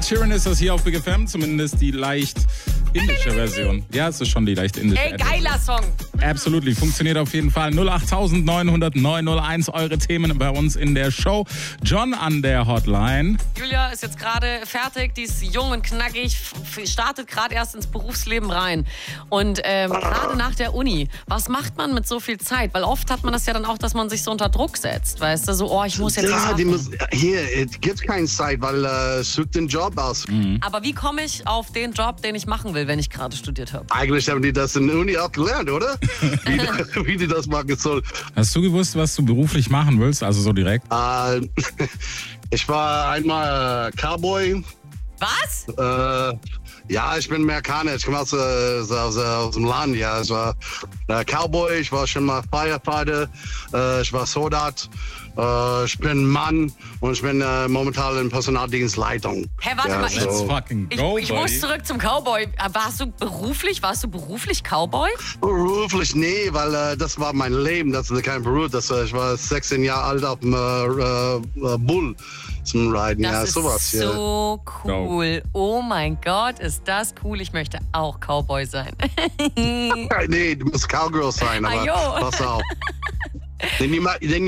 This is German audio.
Ed Sheeran ist das hier auf Big FM, zumindest die leicht indische Version. Ja, es ist schon die leicht indische. Ey, geiler Song. Absolutely, funktioniert auf jeden Fall. 08900 901, eure Themen bei uns in der Show. John an der Hotline. Julia ist jetzt gerade fertig, die ist jung und knackig, startet gerade erst ins Berufsleben rein. Und gerade nach der Uni, was macht man mit so viel Zeit? Weil oft hat man das ja dann auch, dass man sich so unter Druck setzt, weißt du, so, oh, ich muss jetzt was machen. Es gibt keine Zeit, weil sucht den Job aus. Aber wie komme ich auf den Job, den ich machen will, wenn ich gerade studiert habe? Eigentlich haben die das in der Uni auch gelernt, oder? wie die das machen soll. Hast du gewusst, was du beruflich machen willst, also so direkt? Ich war einmal Cowboy. Was? Ja, ich bin Amerikaner. Ich komme aus dem Land. Ja, ich war Cowboy. Ich war schon mal Firefighter. Ich war Soldat. Ich bin Mann und ich bin momentan in Personaldienstleitung. Hä, warte mal, Let's fucking go, ich muss zurück zum Cowboy. Warst du beruflich Cowboy? Beruflich, nee, weil das war mein Leben. Das ist kein Beruf. Ich war 16 Jahre alt auf dem Bull zum Riden. Das ist sowas. So cool. Oh mein Gott, ist das cool. Ich möchte auch Cowboy sein. Nee, du musst Cowgirl sein, aber pass auf.